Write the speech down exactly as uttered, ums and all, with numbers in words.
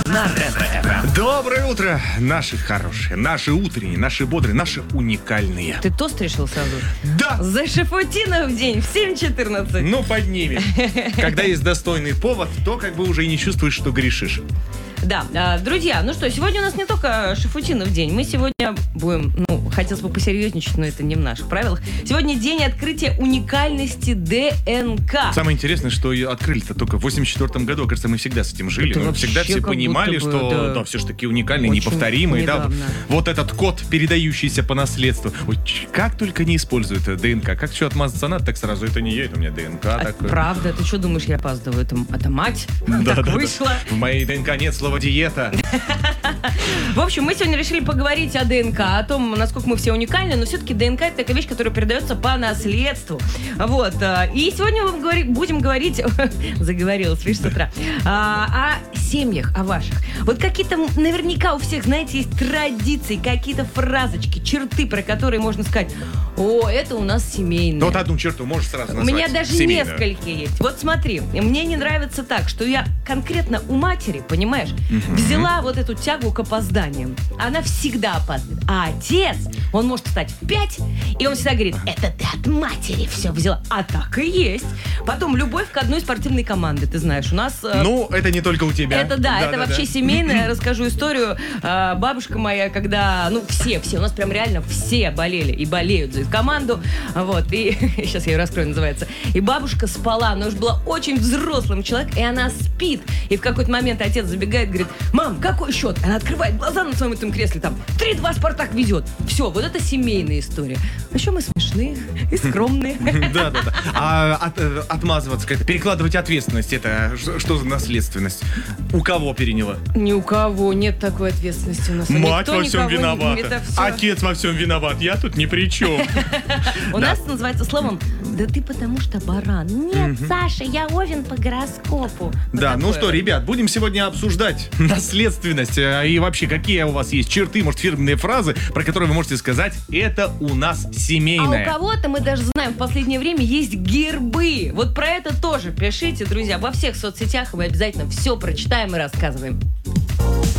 на Ретро-эф эм. Доброе утро, наши хорошие, наши утренние, наши бодрые, наши уникальные. Ты тост решил сразу? Да! За Шафутинов день в семь четырнадцать. Ну, поднимем. Когда есть достойный повод, то как бы уже и не чувствуешь, что грешишь. Да, друзья, ну что, сегодня у нас не только Шафутинов день. Мы сегодня будем, ну, хотелось бы посерьезничать, но это не в наших правилах. Сегодня день открытия уникальности ДНК. Самое интересное, что ее открыли-то только в восемьдесят четвёртом году. Кажется, мы всегда с этим жили. Это Мы всегда все понимали, бы, что да. да, все же таки уникальные, Очень неповторимые. Да, недавно. вот этот код, передающийся по наследству. Ой, как только не используют ДНК. Как еще отмазаться надо, так сразу это не я, это у меня ДНК. А, такое. правда, ты что думаешь, я опаздываю? Это, это мать Да, так да, вышла. да. В моей ДНК нет слова диета. В общем, мы сегодня решили поговорить о ДНК, о том, насколько мы все уникальны, но все-таки ДНК — это такая вещь, которая передается по наследству. Вот. И сегодня мы говори, будем говорить, заговорилась, видишь, с утра, о семьях, о ваших. Вот какие-то наверняка у всех, знаете, есть традиции, какие-то фразочки, черты, про которые можно сказать: о, это у нас семейное. Вот одну черту можешь сразу назвать. У меня даже семейную. несколько есть. Вот смотри, мне не нравится так, что я конкретно у матери, понимаешь, Мгм. взяла вот эту тягу к опозданиям. Она всегда опаздывает. А отец, он может встать в пять, и он всегда говорит: это ты от матери все взяла. А так и есть. Потом любовь к одной спортивной команде, ты знаешь, у нас... э, Ну, это не только у тебя. Это да, это Да-да-да. вообще семейное. Расскажу историю. А, Бабушка моя, когда, ну, все, все, у нас прям реально все болели и болеют за эту команду. Вот, и сейчас я ее раскрою, называется. И бабушка спала, она уже была очень взрослым человеком, и она спит. И в какой-то момент отец забегает, говорит: мам, какой счет? Она открывает глаза на своем этом кресле, там, три-два Спартак везет. Все, вот это семейная история. А еще мы смешные и скромные. Да, да, да. А от- э, отмазываться, как-то перекладывать ответственность, это ш- что за наследственность? У кого переняла? Ни у кого нет такой ответственности у нас. Мать Никто во всем никого не- виновата. это всё- Отец во всем виноват. Я тут ни при чем. У нас это называется словом: да ты потому что баран. Нет, Саша, я Овен по гороскопу. Вот Да, ну такое что, вот. ребят, будем сегодня обсуждать наследственность э, и вообще, какие у вас есть черты, может, фирменные фразы, про которые вы можете сказать: это у нас А у семейное. кого-то, мы даже знаем, в последнее время есть гербы. Вот про это тоже пишите, друзья, во всех соцсетях, и мы обязательно все прочитаем и рассказываем.